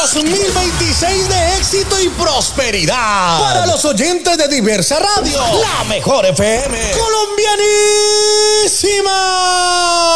2026 de éxito y prosperidad para los oyentes de Diversa Radio, la mejor FM colombianísima.